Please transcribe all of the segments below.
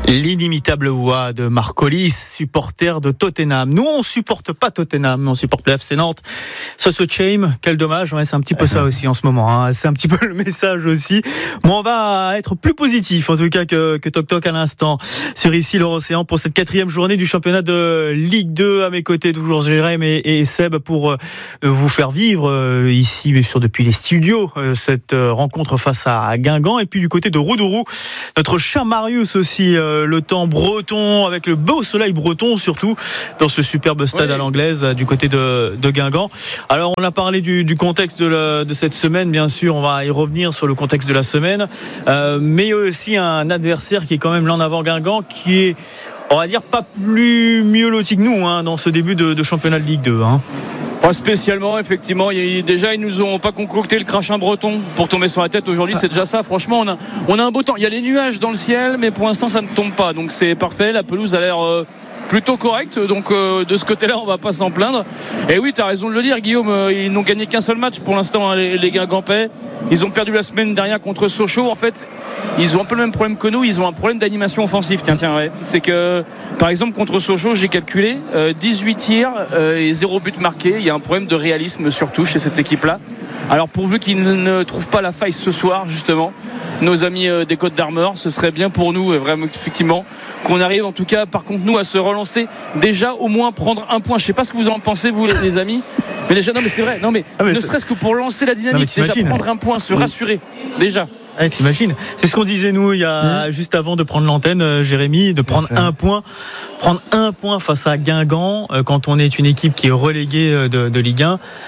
L'inimitable voix de Marc Collis, supporter de Tottenham. Nous, on supporte pas Tottenham, on supporte le FC Nantes. Ça se shame, quel dommage. Ouais, c'est un petit peu ça aussi en ce moment. Hein. C'est un petit peu le message aussi. Bon, on va être plus positif, en tout cas, que Toc Toc à l'instant. Sur ici, l'Océan, pour cette 4e journée du championnat de Ligue 2. À mes côtés, toujours Jérém et Seb pour vous faire vivre ici, depuis les studios, cette rencontre face à Guingamp. Et puis du côté de Roudourou, notre cher Marius aussi, le temps breton, avec le beau soleil breton, surtout dans ce superbe stade à l'anglaise du côté de Guingamp. Alors on a parlé du contexte de cette semaine, bien sûr, on va y revenir sur le contexte de la semaine, mais aussi un adversaire qui est quand même l'en avant Guingamp, qui est, on va dire, pas plus mieux loti que nous dans ce début de championnat de Ligue 2. Pas spécialement, effectivement. Déjà, ils nous ont pas concocté le crachin breton pour tomber sur la tête aujourd'hui. C'est déjà ça. Franchement, on a un beau temps. Il y a les nuages dans le ciel, mais pour l'instant, ça ne tombe pas. Donc, c'est parfait. La pelouse a l'air plutôt correcte. Donc, de ce côté-là, on va pas s'en plaindre. Et oui, tu as raison de le dire, Guillaume. Ils n'ont gagné qu'un seul match pour l'instant, les Guingampais. Ils ont perdu la semaine dernière contre Sochaux. En fait, ils ont un peu le même problème que nous. Ils ont un problème d'animation offensive. Tiens, ouais. C'est que, par exemple, contre Sochaux, j'ai calculé 18 tirs et 0 but marqué. Il y a un problème de réalisme surtout chez cette équipe-là. Alors, pourvu qu'ils ne trouvent pas la faille ce soir, justement, nos amis des Côtes d'Armor, ce serait bien pour nous, vraiment, effectivement, qu'on arrive en tout cas, par contre, nous, à se relancer. Déjà, au moins prendre un point. Je ne sais pas ce que vous en pensez, vous, les amis. Mais déjà, non, mais c'est vrai. Non, mais ne serait-ce que pour lancer la dynamique, déjà prendre un point, se rassurer. Déjà. Ouais, t'imagines. C'est ce qu'on disait nous il y a juste avant de prendre l'antenne, Jérémy, de prendre un point. Prendre un point face à Guingamp quand on est une équipe qui est reléguée de Ligue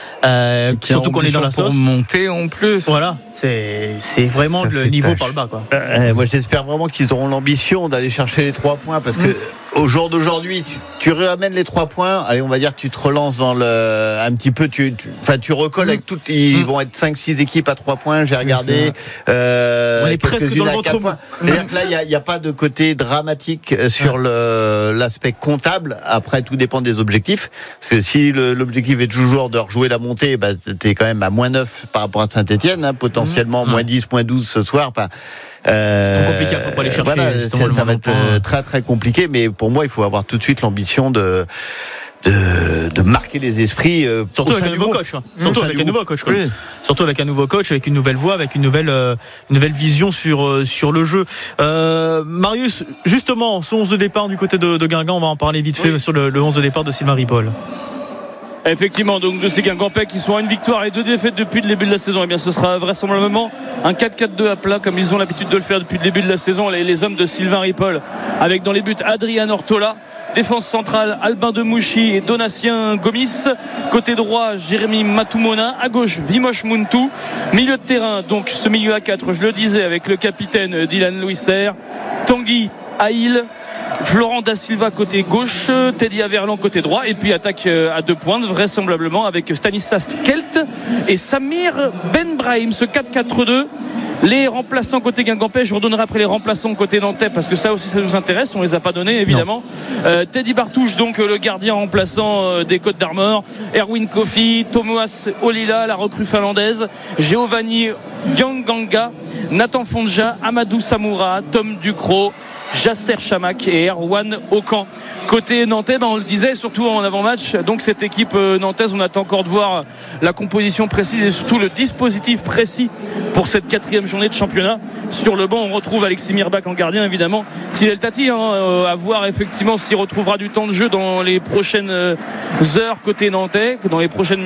1. Surtout qu'on est dans la sauce. Pour monter en plus. Voilà, c'est vraiment le niveau par le bas, quoi. Moi, j'espère vraiment qu'ils auront l'ambition d'aller chercher les 3 points parce que au jour d'aujourd'hui, tu ramènes les 3 points. Allez, on va dire, tu te relances dans un petit peu. Tu recolles avec toutes. Ils vont être 5-6 équipes à 3 points. J'ai regardé. On est presque dans le ventre mou. C'est-à-dire que là, il y a pas de côté dramatique sur l'aspect comptable. Après, tout dépend des objectifs. Parce que si l'objectif est toujours de rejouer la montée, bah, t'es quand même à -9 par rapport à Saint-Etienne, potentiellement -10, -12 ce soir. C'est trop compliqué après pour aller chercher. Voilà, ça va être très très compliqué, mais pour moi, il faut avoir tout de suite l'ambition de marquer les esprits. Surtout avec un nouveau coach. Surtout avec un nouveau coach. Surtout avec un nouveau coach, avec une nouvelle voix, avec une nouvelle vision sur le jeu. Marius, justement, ce 11 de départ du côté de Guingamp, on va en parler vite fait sur le 11 de départ de Sylvain Ripoll. Effectivement, donc de ces Guingampais qui sont à une victoire et 2 défaites depuis le début de la saison, eh bien ce sera vraisemblablement un 4-4-2 à plat comme ils ont l'habitude de le faire depuis le début de la saison, les hommes de Sylvain Ripoll, avec dans les buts Adrien Ortola, défense centrale Albin Demouchi et Donatien Gomis, côté droit Jérémy Matoumona, à gauche Vimosh Muntu, milieu de terrain, donc ce milieu à 4, je le disais, avec le capitaine Dylan Louisser, Tanguy Aïl, Florent Da Silva côté gauche, Teddy Averlan côté droit, et puis attaque à 2 pointes vraisemblablement avec Stanislas Kelt et Samir Benbrahim, ce 4-4-2. Les remplaçants côté Guingampais, je redonnerai après les remplaçants côté nantais parce que ça aussi ça nous intéresse, on les a pas donnés évidemment. Teddy Bartouche, donc le gardien remplaçant des Côtes d'Armor, Erwin Kofi, Thomas Olila, la recrue finlandaise, Giovanni Ganganga, Nathan Fonja, Amadou Samoura, Tom Ducrot, Jasser Chamak et Erwan Okan. Côté nantais, on le disait, surtout en avant-match, donc cette équipe nantaise, on attend encore de voir la composition précise et surtout le dispositif précis pour cette 4e journée de championnat. Sur le banc, on retrouve Alexis Mirbach en gardien, évidemment. Thilel Tati, à voir effectivement s'il retrouvera du temps de jeu dans les prochaines heures côté nantais, dans les prochaines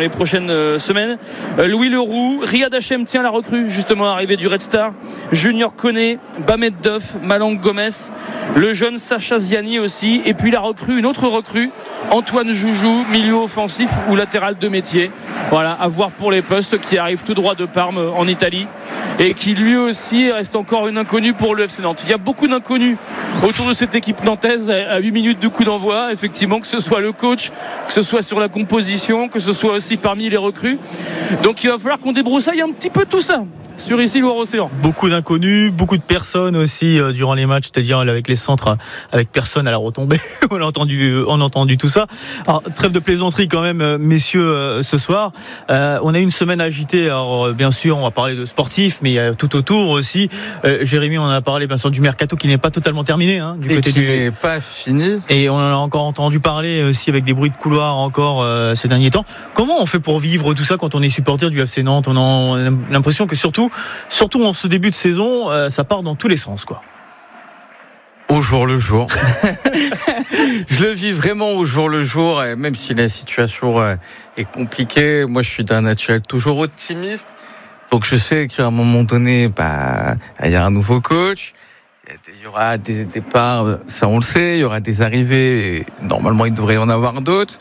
semaines. Louis Leroux, Riyad Hachem, la recrue, justement arrivé du Red Star. Junior Koné, Bamed Doff, Malang Gomez, le jeune Sacha Ziani aussi. Et puis la recrue, une autre recrue, Antoine Joujou, milieu offensif ou latéral de métier. Voilà, à voir pour les postes, qui arrive tout droit de Parme en Italie et qui lui aussi reste encore une inconnue pour le FC Nantes. Il y a beaucoup d'inconnus autour de cette équipe nantaise à 8 minutes de coup d'envoi, effectivement, que ce soit le coach, que ce soit sur la composition, que ce soit aussi parmi les recrues. Donc il va falloir qu'on débroussaille un petit peu tout ça. sur ici Loire-Océan. Beaucoup d'inconnus, beaucoup de personnes aussi durant les matchs, c'est-à-dire avec les centres, avec personne à la retombée. on a entendu tout ça. Alors, trêve de plaisanterie quand même, messieurs, ce soir. On a une semaine agitée. Alors bien sûr, on va parler de sportifs, mais il y a tout autour aussi. Jérémy, on a parlé bien sûr du mercato qui n'est pas totalement terminé, hein, du côté n'est pas fini. Et on en a encore entendu parler aussi avec des bruits de couloir encore ces derniers temps. Comment on fait pour vivre tout ça quand on est supporter du FC Nantes? On a l'impression que surtout en ce début de saison, ça part dans tous les sens, quoi. Au jour le jour. Je le vis vraiment au jour le jour, et même si la situation est compliquée. Moi, je suis d'un naturel toujours optimiste. Donc, je sais qu'à un moment donné, il y a un nouveau coach. Il y aura des départs, ça on le sait. Il y aura des arrivées. Et normalement, il devrait y en avoir d'autres.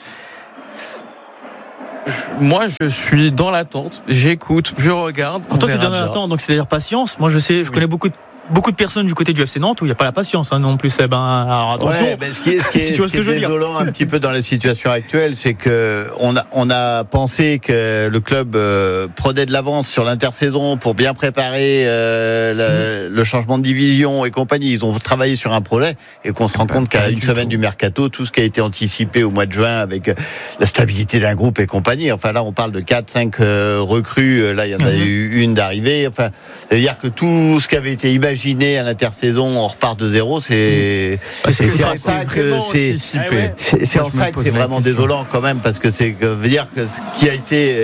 Moi, je suis dans l'attente. J'écoute, je regarde. Toi, tu es dans l'attente, donc c'est-à-dire patience. Moi, je connais beaucoup de personnes du côté du FC Nantes où il n'y a pas la patience non plus. Alors attention. Ouais, ce qui est désolant un petit peu dans la situation actuelle, c'est que on a pensé que le club prenait de l'avance sur l'intersaison pour bien préparer le changement de division et compagnie. Ils ont travaillé sur un projet et qu'on se rend compte qu'à une semaine du mercato, tout ce qui a été anticipé au mois de juin avec la stabilité d'un groupe et compagnie. Enfin là, on parle de 4-5 recrues. Là, il y en a eu une d'arrivée. Enfin, c'est-à-dire que tout ce qui avait été imaginé à l'intersaison, on repart de zéro. C'est en ça que c'est vraiment désolant quand même, parce que c'est veut dire que ce qui a été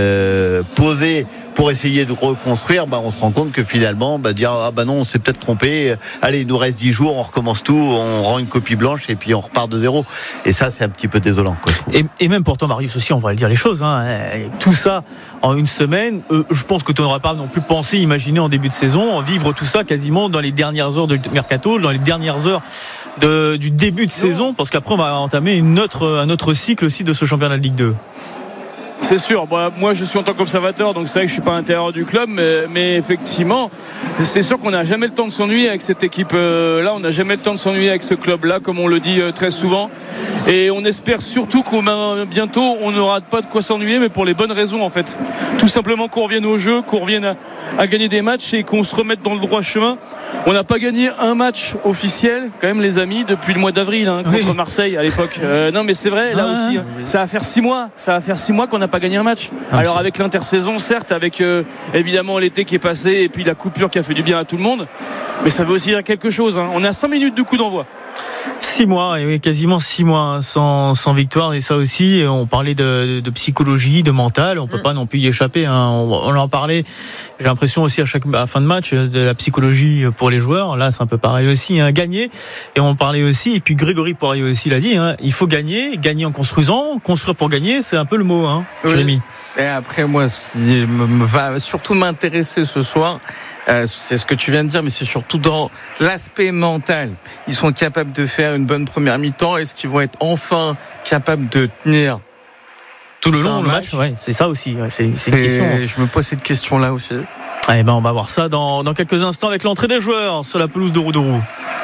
posé pour essayer de reconstruire, on se rend compte que finalement, dire non, on s'est peut-être trompé. Allez, il nous reste 10 jours, on recommence tout, on rend une copie blanche et puis on repart de zéro. Et ça, c'est un petit peu désolant, quoi. Et même pour toi, Marius aussi, on va le dire les choses. Tout ça en une semaine, je pense que tu n'aurais pas non plus pensé, imaginé en début de saison, vivre tout ça quasiment dans les dernières heures de mercato, dans les dernières heures du début de saison, parce qu'après on va entamer un autre cycle aussi de ce championnat de Ligue 2. C'est sûr, moi je suis en tant qu'observateur, donc c'est vrai que je suis pas à l'intérieur du club, mais effectivement c'est sûr qu'on n'a jamais le temps de s'ennuyer avec cette équipe là, on n'a jamais le temps de s'ennuyer avec ce club là, comme on le dit très souvent, et on espère surtout qu'on bientôt on n'aura pas de quoi s'ennuyer, mais pour les bonnes raisons en fait, tout simplement qu'on revienne au jeu, qu'on revienne à gagner des matchs et qu'on se remette dans le droit chemin. On n'a pas gagné un match officiel quand même, les amis, depuis le mois d'avril contre Marseille à l'époque. Non mais c'est vrai, là aussi ça va faire 6 mois qu'on n'a pas gagné un match. Alors avec l'intersaison certes, avec évidemment l'été qui est passé et puis la coupure qui a fait du bien à tout le monde, mais ça veut aussi dire quelque chose. On a 5 minutes de coup d'envoi. 6 mois, et oui, quasiment 6 mois sans victoire, et ça aussi, on parlait de psychologie, de mental, on peut pas non plus y échapper. On en parlait, j'ai l'impression aussi à la fin de match, de la psychologie pour les joueurs. Là, c'est un peu pareil aussi, gagner. Et on parlait aussi, et puis Grégory Poirier aussi l'a dit, il faut gagner en construisant, construire pour gagner, c'est un peu le mot, Jérémy. Et après, moi, ce qui va surtout m'intéresser ce soir, c'est ce que tu viens de dire, mais c'est surtout dans l'aspect mental. Ils sont capables de faire une bonne première mi-temps. Est-ce qu'ils vont être enfin capables de tenir tout le long du match? C'est ça aussi. C'est une question. Je me pose cette question-là aussi. On va voir ça dans quelques instants avec l'entrée des joueurs sur la pelouse de Roudourou.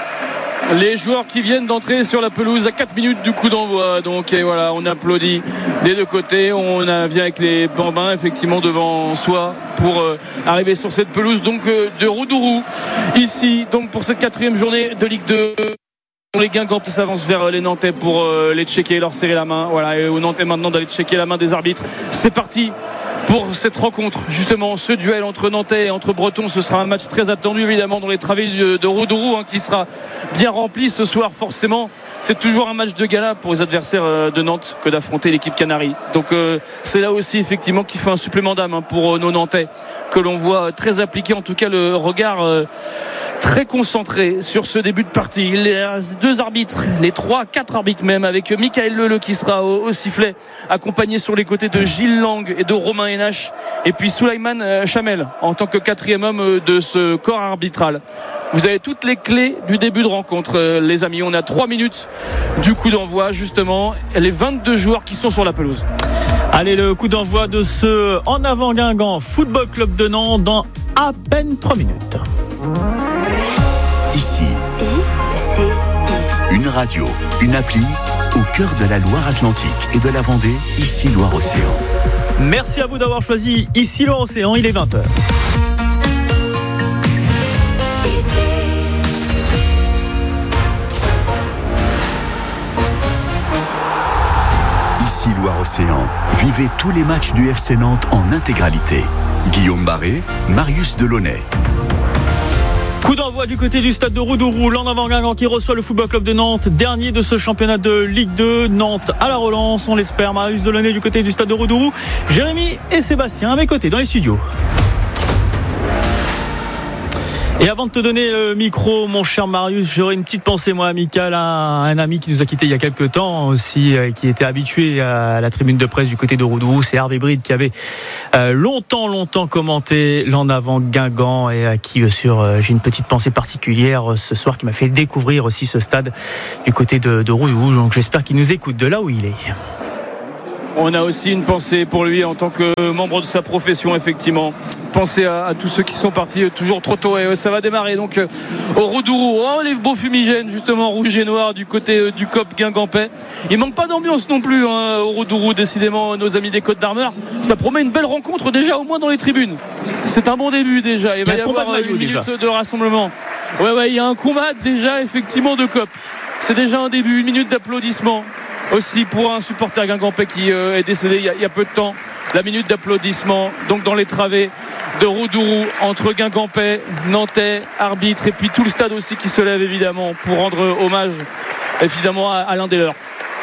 Les joueurs qui viennent d'entrer sur la pelouse à 4 minutes du coup d'envoi. Donc et voilà, on applaudit des deux côtés. On vient avec les bambins effectivement devant soi pour arriver sur cette pelouse donc de Roudourou. Ici donc pour cette 4e journée de Ligue 2. Les Guingampais s'avancent vers les Nantais pour les checker et leur serrer la main. Voilà, et aux Nantais maintenant d'aller checker la main des arbitres. C'est parti pour cette rencontre, justement ce duel entre Nantais et entre Bretons. Ce sera un match très attendu évidemment dans les travées de Roudourou, qui sera bien rempli ce soir. Forcément, c'est toujours un match de gala pour les adversaires de Nantes que d'affronter l'équipe Canaries. Donc c'est là aussi effectivement qu'il faut un supplément d'âme pour nos Nantais, que l'on voit très appliqué, en tout cas le regard très concentré sur ce début de partie. Les 2 arbitres, les 3-4 arbitres même, avec Michael Leleu qui sera au sifflet, accompagné sur les côtés de Gilles Lang et de Romain Hénache, et puis Souleymane Chamel en tant que 4e homme de ce corps arbitral. Vous avez toutes les clés du début de rencontre, les amis. On a 3 minutes du coup d'envoi, justement, les 22 joueurs qui sont sur la pelouse. Allez, le coup d'envoi de ce En Avant Guingamp Football Club de Nantes dans à peine 3 minutes. Ici, une radio, une appli au cœur de la Loire-Atlantique et de la Vendée, ici Loire-Océan. Merci à vous d'avoir choisi ici Loire-Océan, il est 20h. l'océan. Vivez tous les matchs du FC Nantes en intégralité. Guillaume Barré, Marius Delaunay. Coup d'envoi du côté du stade de Roudourou. L'en avant Guingamp qui reçoit le Football Club de Nantes, dernier de ce championnat de Ligue 2. Nantes à la relance, on l'espère. Marius Delaunay du côté du stade de Roudourou. Jérémy et Sébastien à mes côtés dans les studios. Et avant de te donner le micro, mon cher Marius, j'aurais une petite pensée, moi, amicale, à un ami qui nous a quittés il y a quelques temps aussi, qui était habitué à la tribune de presse du côté de Roudourou. C'est Hervé Bride qui avait longtemps commenté l'en avant Guingamp et à qui, j'ai une petite pensée particulière ce soir, qui m'a fait découvrir aussi ce stade du côté de Roudourou. Donc j'espère qu'il nous écoute de là où il est. On a aussi une pensée pour lui en tant que membre de sa profession, effectivement. Pensez à tous ceux qui sont partis toujours trop tôt, et ça va démarrer donc au Roudourou. Les beaux fumigènes justement rouge et noir du côté du COP guingampais. Il manque pas d'ambiance non plus au Roudourou, décidément, nos amis des Côtes d'Armor. Ça promet une belle rencontre déjà, au moins dans les tribunes. C'est un bon début déjà. Il va y avoir une minute de rassemblement. Ouais, il y a un combat déjà effectivement de COP. C'est déjà un début, une minute d'applaudissement aussi pour un supporter guingampais qui est décédé il y a peu de temps. La minute d'applaudissement donc dans les travées de Roudourou entre Guingampais, Nantais, arbitre, et puis tout le stade aussi qui se lève évidemment pour rendre hommage évidemment à l'un des leurs.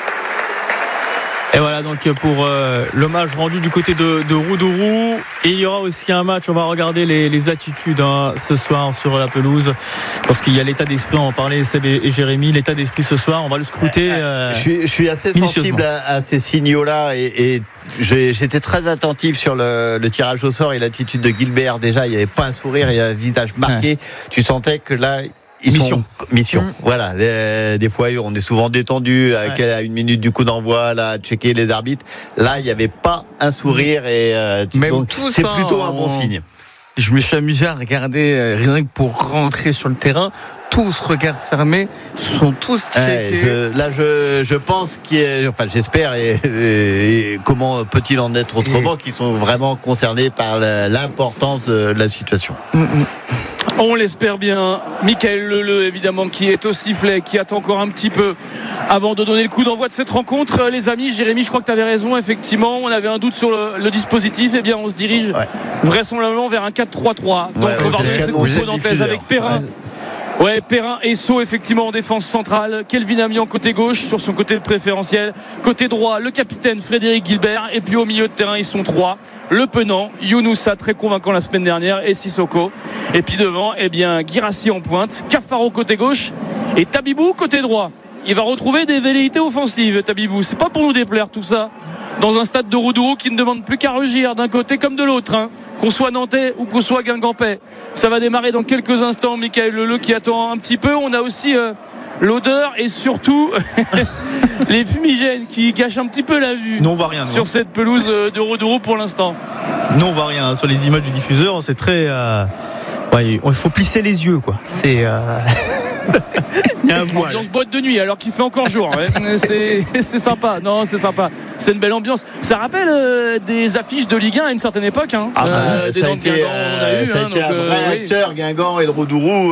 Et voilà donc pour l'hommage rendu du côté de Roudourou. Et il y aura aussi un match, on va regarder les attitudes ce soir sur la pelouse, parce qu'il y a l'état d'esprit, on va parler Seb et Jérémy, l'état d'esprit ce soir, on va le scruter. Je suis assez sensible à ces signaux-là, et j'étais très attentif sur le tirage au sort et l'attitude de Gilbert. Déjà, il n'y avait pas un sourire, il y avait un visage marqué. Ouais. Tu sentais que là, mission. Voilà. Des fois, on est souvent détendu à une minute du coup d'envoi, là, à checker les arbitres. Là, il n'y avait pas un sourire, et donc c'est plutôt un bon signe. Je me suis amusé à regarder rien que pour rentrer sur le terrain. Tous regards fermés, sont tous checkés. Je pense j'espère, et comment peut-il en être autrement, qu'ils sont vraiment concernés par l'importance de la situation. On l'espère bien. Michael Leleu, évidemment, qui est au sifflet, qui attend encore un petit peu avant de donner le coup d'envoi de cette rencontre. Les amis, Jérémy, je crois que tu avais raison, effectivement. On avait un doute sur le dispositif. Eh bien, on se dirige vraisemblablement vers un 4-3-3. Donc, on va regarder cette compo nantaise avec Perrin. Ouais, Perrin et Sceaux effectivement en défense centrale. Kelvin Amian côté gauche sur son côté préférentiel. Côté droit, le capitaine Frédéric Gilbert. Et puis au milieu de terrain, ils sont trois. Le Penant, Younoussa très convaincant la semaine dernière, et Sissoko. Et puis devant, Guirassy en pointe, Cafaro côté gauche et Tabibou côté droit. Il va retrouver des velléités offensives, Tabibou. C'est pas pour nous déplaire tout ça dans un stade de Roudourou qui ne demande plus qu'à rugir d'un côté comme de l'autre, qu'on soit nantais ou qu'on soit guingampais. Ça va démarrer dans quelques instants. Michael Leleu qui attend un petit peu. On a aussi l'odeur et surtout les fumigènes qui gâchent un petit peu la vue sur cette pelouse de Roudourou pour l'instant. Non, on voit rien sur les images du diffuseur. C'est très il faut plisser les yeux, quoi. C'est il y a un voile. Ambiance boîte de nuit alors qu'il fait encore jour. C'est sympa. Non, c'est sympa. C'est une belle ambiance. Ça rappelle des affiches de Ligue 1 à une certaine époque. Ça a été un vrai acteur, Guingamp et le Roudourou,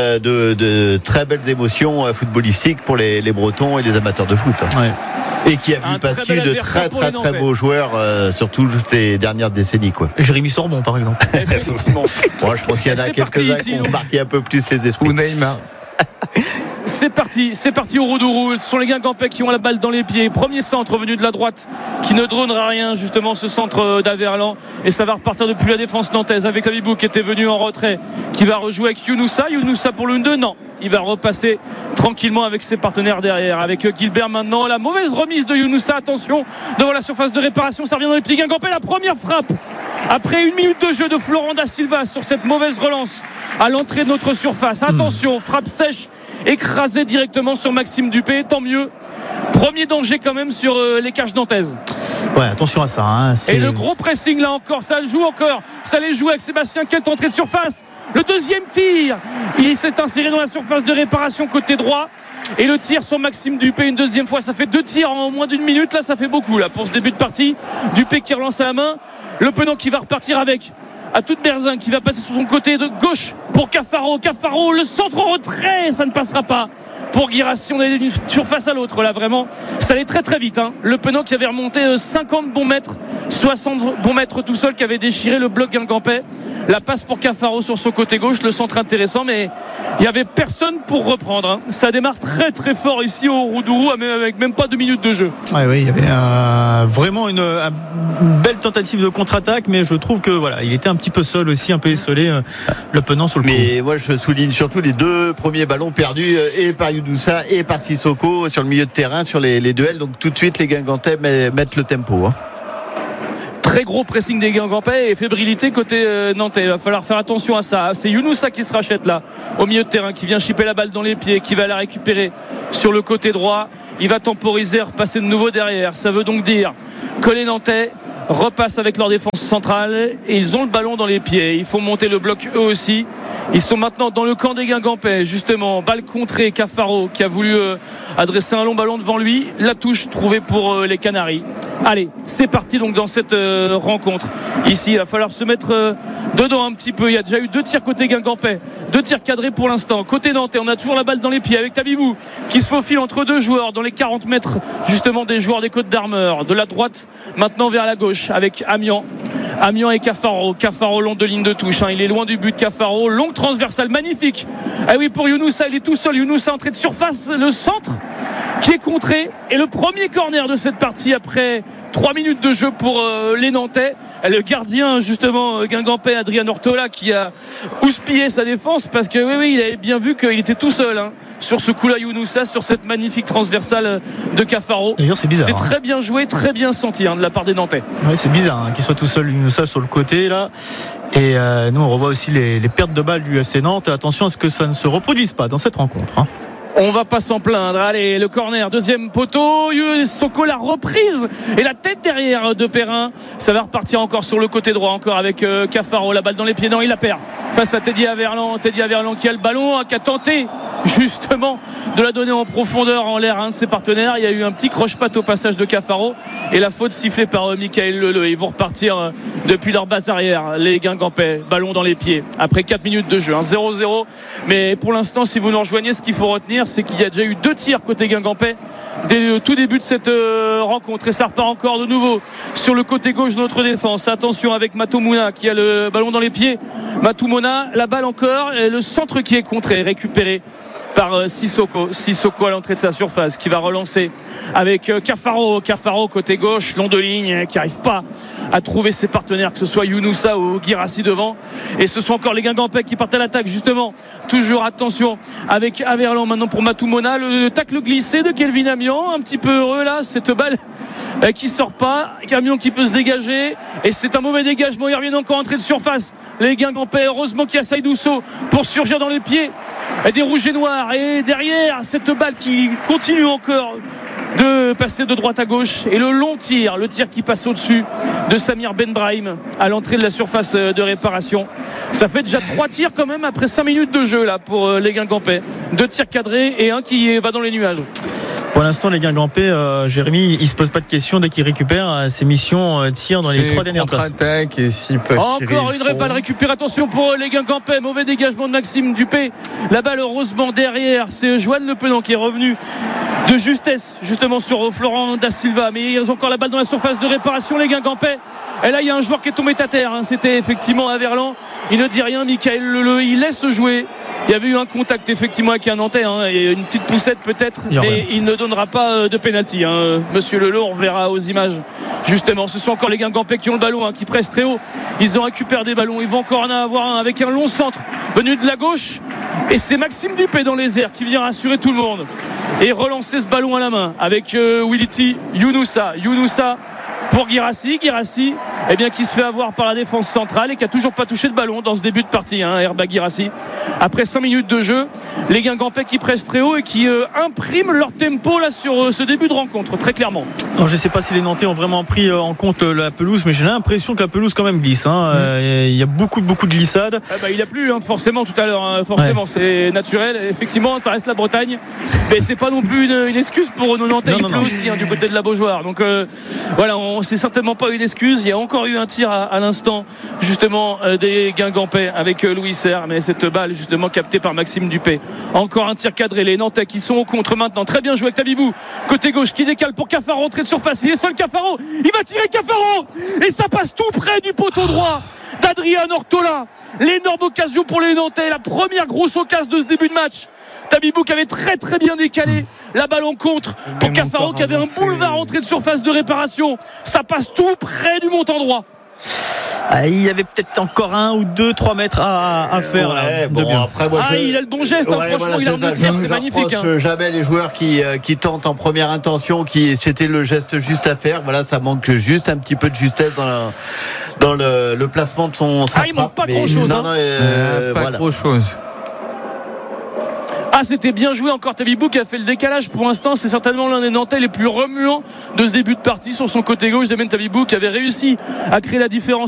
de très belles émotions footballistiques pour les Bretons et les amateurs de foot. Ouais. Et qui a vu passer de très beaux joueurs sur toutes les dernières décennies, quoi. Jérémy Sorbon, par exemple. Effectivement. Moi, je pense qu'il y en a quelques-uns qui ont marqué un peu plus les esprits. Ou Neymar. C'est parti au Roudourou. Ce sont les Guingampais qui ont la balle dans les pieds. Premier centre venu de la droite qui ne dronera rien, justement, ce centre d'Averlan. Et ça va repartir depuis la défense nantaise avec Tabibou qui était venu en retrait, qui va rejouer avec Younoussa pour le 1-2. Non, il va repasser tranquillement avec ses partenaires derrière, avec Gilbert maintenant. La mauvaise remise de Younoussa, attention, devant la surface de réparation, ça revient dans les pieds Guingampais. La première frappe après une minute de jeu de Florent Da Silva sur cette mauvaise relance à l'entrée de notre surface. Attention, frappe sèche écrasé directement sur Maxime Dupé, tant mieux. Premier danger quand même sur les cages nantaises. Ouais, attention à ça. Et le gros pressing là encore, ça joue encore. Ça les joue avec Sébastien qui est entré de surface. Le deuxième tir, il s'est inséré dans la surface de réparation côté droit. Et le tir sur Maxime Dupé une deuxième fois. Ça fait 2 tirs en moins d'une minute. Là, ça fait beaucoup là pour ce début de partie. Dupé qui relance à la main. Le Penant qui va repartir avec à toute Berzin qui va passer sur son côté de gauche pour Cafaro, le centre en retrait, ça ne passera pas. pour Guirassy. On est d'une surface à l'autre là, vraiment ça allait très très vite, hein. Le Penant qui avait remonté 50 bons mètres, 60 bons mètres tout seul, qui avait déchiré le bloc guingampais. La passe pour Cafaro sur son côté gauche, le centre intéressant, mais il n'y avait personne pour reprendre, hein. Ça démarre très très fort ici au Roudourou avec même pas 2 minutes de jeu. Oui, il y avait vraiment une belle tentative de contre-attaque, mais je trouve que voilà, il était un petit peu seul aussi, un peu isolé, le Penant sur le coup. Mais moi je souligne surtout les 2 premiers ballons perdus et par Younoussa et par Sissoko sur le milieu de terrain sur les duels. Donc tout de suite les Guingampais mettent le tempo, hein. Très gros pressing des Guingampais et fébrilité côté nantais. Il va falloir faire attention à ça. C'est Younoussa qui se rachète là au milieu de terrain, qui vient chipper la balle dans les pieds, qui va la récupérer sur le côté droit. Il va temporiser, repasser de nouveau derrière. Ça veut donc dire que les Nantais repassent avec leur défense centrale et ils ont le ballon dans les pieds. Il faut monter le bloc eux aussi. Ils sont maintenant dans le camp des Guingampais, justement. Balle contrée, Cafaro qui a voulu adresser un long ballon devant lui. La touche trouvée pour les Canaries. Allez, c'est parti donc dans cette rencontre. Ici, il va falloir se mettre dedans un petit peu. Il y a déjà eu 2 tirs côté Guingampais, 2 tirs cadrés pour l'instant. Côté nantais, on a toujours la balle dans les pieds avec Tabibou qui se faufile entre 2 joueurs dans les 40 mètres justement des joueurs des Côtes d'Armor. De la droite maintenant vers la gauche avec Amiens et Cafaro long de ligne de touche, hein. Il est loin du but. Cafaro, longue transversale magnifique. Ah oui, pour Younoussa, il est tout seul. Younoussa entrée de surface, le centre qui est contré et le premier corner de cette partie après 3 minutes de jeu pour les Nantais. Le gardien justement guingampais Adrien Ortola qui a houspillé sa défense parce que oui, il avait bien vu qu'il était tout seul, hein, sur ce coup-là, Younoussa, sur cette magnifique transversale de Cafaro. D'ailleurs, c'est bizarre. C'était très bien joué, très bien senti, hein, de la part des Nantais. Oui, c'est bizarre, hein, qu'il soit tout seul, Younoussa, sur le côté là. Et nous, on revoit aussi les pertes de balles du FC Nantes. Attention à ce que ça ne se reproduise pas dans cette rencontre, hein. On va pas s'en plaindre. Allez, le corner, deuxième poteau. Soko, la reprise et la tête derrière de Perrin. Ça va repartir encore sur le côté droit, encore avec Cafaro. La balle dans les pieds, non, il la perd face à Teddy Averland. Teddy Averland qui a le ballon, qui a tenté justement de la donner en profondeur en l'air à un de ses partenaires. Il y a eu un petit croche-patte au passage de Cafaro et la faute sifflée par Michael Leleu. Ils vont repartir depuis leur base arrière, les Guingampais. Ballon dans les pieds après 4 minutes de jeu, 0-0. Mais pour l'instant, si vous nous rejoignez, ce qu'il faut retenir, c'est qu'il y a déjà eu 2 tirs côté Guingampais dès le tout début de cette rencontre, et ça repart encore de nouveau sur le côté gauche de notre défense. Attention avec Matoumona qui a le ballon dans les pieds. Matoumona, la balle encore et le centre qui est contré, récupéré par Sissoko à l'entrée de sa surface, qui va relancer avec Cafaro côté gauche, long de ligne, qui n'arrive pas à trouver ses partenaires, que ce soit Younoussa ou Guirassy devant. Et ce sont encore les Guingampais qui partent à l'attaque, justement. Toujours attention avec Averland maintenant pour Matoumona, le tacle glissé de Kelvin Amiens, un petit peu heureux là, cette balle qui sort pas, Amiens qui peut se dégager, et c'est un mauvais dégagement. Ils reviennent encore entrer de surface, les Guingampais. Heureusement qu'il y a Saïdousso pour surgir dans les pieds des rouges et noirs, et derrière cette balle qui continue encore de passer de droite à gauche, et le long tir, le tir qui passe au-dessus de Samir Benbrahim à l'entrée de la surface de réparation. Ça fait déjà 3 tirs quand même après 5 minutes de jeu là pour les Guingampais. 2 tirs cadrés et un qui va dans les nuages. Pour l'instant, les Guingampais, Jérémy, ils se posent pas de questions dès qu'ils récupèrent ses missions tir dans les 3 dernières places. Et s'ils peuvent encore une balle récupérée. Attention pour les Guingampais. Mauvais dégagement de Maxime Dupé. La balle heureusement derrière. C'est Joanne Le Penant qui est revenu de justesse justement sur Florent Da Silva, mais ils ont encore la balle dans la surface de réparation, les Guingampais. Et là il y a un joueur qui est tombé à terre, hein. C'était effectivement Averland. Il ne dit rien, Michael Leleu, il laisse jouer. Il y avait eu un contact effectivement avec un Nantais, hein, et une petite poussette peut-être, mais il ne donnera pas de pénalty, hein. Monsieur Leleu, on verra aux images justement. Ce sont encore les Guingampais qui ont le ballon, hein, qui pressent très haut. Ils ont récupéré des ballons, ils vont encore en avoir un avec un long centre venu de la gauche, et c'est Maxime Dupé dans les airs qui vient rassurer tout le monde et relancer ce ballon à la main avec Willity Younoussa pour Guirassy, eh bien, qui se fait avoir par la défense centrale et qui a toujours pas touché de ballon dans ce début de partie, hein, Herba Guirassy. Après 5 minutes de jeu, les Guingampais qui pressent très haut et qui impriment leur tempo là sur ce début de rencontre, très clairement. Alors, je sais pas si les Nantais ont vraiment pris en compte la pelouse, mais j'ai l'impression que la pelouse quand même glisse, hein. Il y a beaucoup de glissades. Il a plu, hein, forcément tout à l'heure, hein, forcément, ouais. C'est naturel, effectivement ça reste la Bretagne, mais c'est pas non plus une excuse pour nos Nantais. Il pleut aussi, hein, du côté de la Beaujoire, donc voilà, c'est certainement pas une excuse. Il y a encore encore eu un tir à l'instant justement des Guingampais avec Louis Serre, mais cette balle justement captée par Maxime Dupé. Encore un tir cadré, les Nantais qui sont au contre maintenant. Très bien joué avec Tabibou, côté gauche qui décale pour Cafaro, entrée de surface, il est seul Cafaro, il va tirer Cafaro et ça passe tout près du poteau droit d'Adrien Ortola. L'énorme occasion pour les Nantais, la première grosse occasion de ce début de match. Tabibou qui avait très très bien décalé la balle en contre pour Cafaro qui avait un boulevard entrée de surface de réparation. Ça passe tout près du montant droit. Il y avait peut-être encore 1 ou 2, 3 mètres à faire. Ouais, de bien. Après, moi, il a le bon geste, franchement, voilà, il a un tir, c'est magnifique. Jamais les joueurs qui tentent en première intention, c'était le geste juste à faire. Voilà, ça manque juste un petit peu de justesse dans le placement de son. Il manque pas grand-chose. Pas grand-chose. C'était bien joué encore Tabibou qui a fait le décalage. Pour l'instant, c'est certainement l'un des Nantais les plus remuants de ce début de partie sur son côté gauche. Damien Tabibou qui avait réussi à créer la différence